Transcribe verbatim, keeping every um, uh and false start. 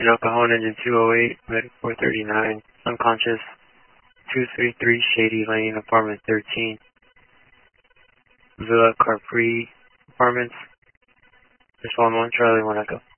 in El Cajon, engine two oh eight, medic four thirty-nine, unconscious, two thirty-three Shady Lane, apartment thirteen, Villa Capri Apartments. Just one one Charlie, one Echo.